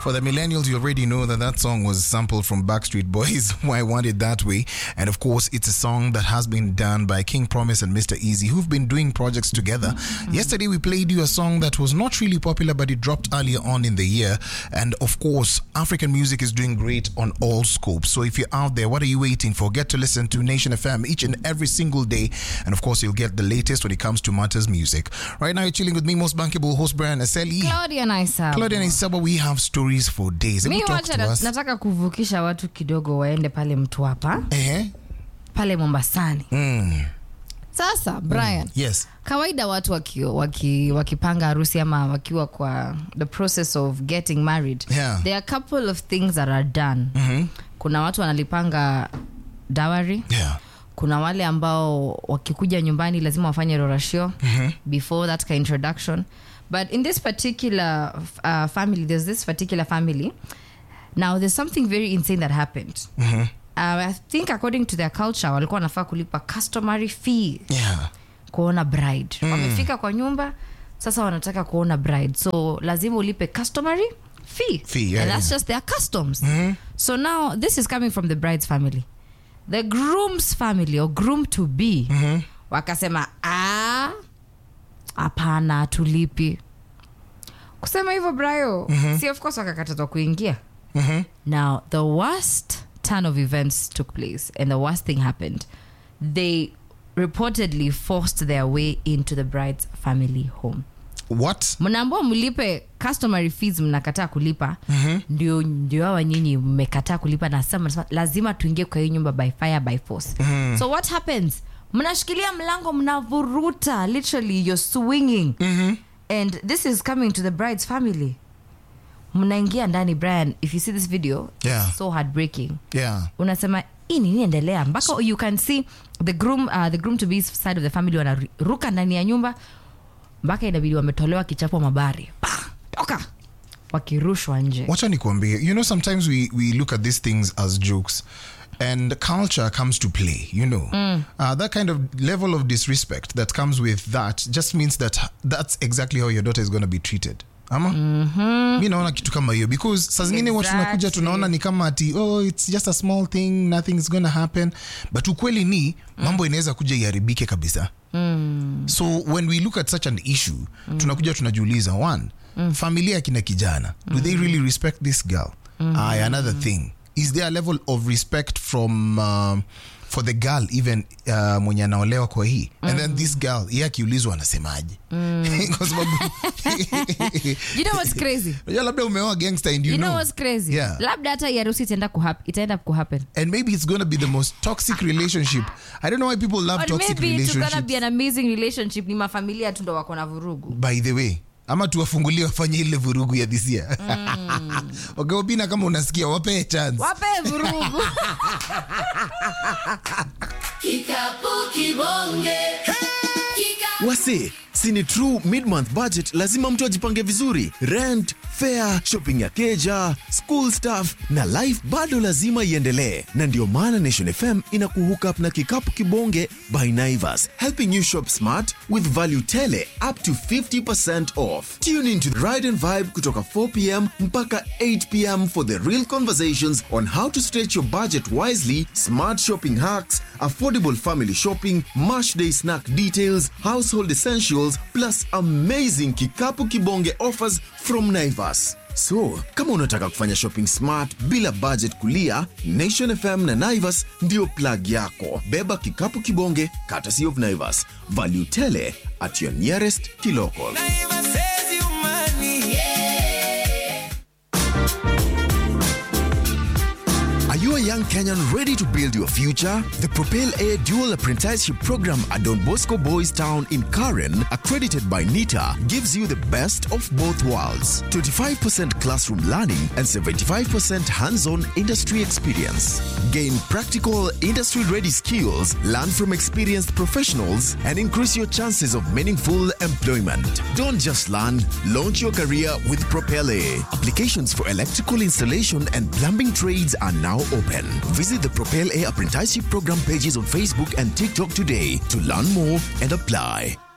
For the millennials, you already know that song was sampled from Backstreet Boys, Why I Want It That Way. And of course, it's a song that has been done by King Promise and Mr. Easy, who've been doing projects together. Yesterday, we played you a song that was not really popular, but it dropped earlier on in the year. And of course, African music is doing great on all scopes. So if you're out there, what are you waiting for? Get to listen to Nation FM each and every single day. And of course, you'll get the latest when it comes to matters music. Right now, you're chilling with me, most bankable host Brian Aseli. Claudia Naisaba, we have stories for days. Mi nataka kuvukisha watu kidogo waende pale Mtwapa. Pale Mombasani. Sasa, Brian. Yes. Kawaida watu wakipanga harusi ama wakiwa kwa the process of getting married. Yeah. There are a couple of things that are done. Kuna watu wanalipanga dowry. Yeah. Kuna wale ambao wakikuja nyumbani lazima wafanye rorashio before that kind of introduction. But in this particular family, there's this particular family. Now, there's something very insane that happened. I think according to their culture, walikuwa wanafaa kulipa customary fee. Yeah. Kuona bride. Wamefika kwa nyumba, sasa wanataka kuona bride. So, lazima ulipe customary fee. Yeah, and that's just their customs. So now, this is coming from the bride's family. The groom's family or groom to be wakasema hapana tulipi. Kusema hivyo Brayo, see of course wakakatazwa kuingia. Now the worst turn of events took place and the worst thing happened. They reportedly forced their way into the bride's family home. What? Mnaambiwa mlipe customary fees, mnakataa kulipa. Ndio hawa nyinyi mmekataa kulipa na sasa lazima tuingie kwa hiyo nyumba by fire by force. So what happens? Mnashikilia mlango, mnavuruta, literally you're swinging. And this is coming to the bride's family. Mnaingia ndani, Brian, if you see this video, yeah, it's so heartbreaking. Yeah. Unasema nini endelea? Mpaka you can see the groom to be side of the family wanaruka ndani ya nyumba. Mpaka inabidi wametolewa kichapo mabari. Toka. Wakirushwa nje. Wacha nikuambie, you know, sometimes we look at these things as jokes and culture comes to play, you know. That kind of level of disrespect that comes with that just means that that's exactly how your daughter is going to be treated. Ama? Mi naona kitu kama hiyo because saa zingine watu tunakuja tunaona ni kama ati it's just a small thing, nothing is going to happen, but ukweli ni mambo inaweza kuja iharibike kabisa. So when we look at such an issue, tunakuja tunajiuliza, one, familia kina kijana, do they really respect this girl? Another thing, is there a level of respect from for the girl even mwenye anaolewa kwa hii? And then this girl, yeye akiulizwa anasemaje? Because you know what's crazy? Yeah, labda umeoa gangster and you know what's crazy? Yeah. Labda hata yarusi itaenda kuhappen. And maybe it's going to be the most toxic relationship. I don't know why people love toxic relationships. Maybe it's going to be an amazing relationship. Ni mafamilia tu ndo wako na vurugu. By the way, ama tuwafungulie wafanye ile vurugu ya this year. Okay, Obina, kama unasikia, wape chance. Wape vurugu. Kikapu kibonge. Wase, sini true mid-month budget lazima mtu ajipange vizuri. Rent, fare, shopping ya keja, school stuff na life bado lazima iendelee. Na ndio maana Nation FM inakuhook up na Kikapu Kibonge by Naivas, helping you shop smart with value tele up to 50% off. Tune into the Ride and Vibe kutoka 4 p.m. mpaka 8 p.m. for the real conversations on how to stretch your budget wisely, smart shopping hacks, affordable family shopping, Mash Day snack details, household essentials, plus amazing Kikapu Kibonge offers from Naivas. So, kama unataka kufanya shopping smart bila budget kulia, Nation FM na Naivas ndio plug yako. Beba Kikapu Kibonge, courtesy of Naivas. Value tele at your nearest kilocal. Naivas says you money. Are you a young Kenyan ready to build your future? The Propel A Dual Apprenticeship Program at Don Bosco Boys Town in Karen, accredited by NITA, gives you the best of both worlds. 25% classroom learning and 75% hands-on industry experience. Gain practical industry-ready skills, learn from experienced professionals, and increase your chances of meaningful employment. Don't just learn, launch your career with Propel A. Applications for electrical installation and plumbing trades are now open. Visit the Propel A Apprenticeship Program pages on Facebook and TikTok today to learn more and apply.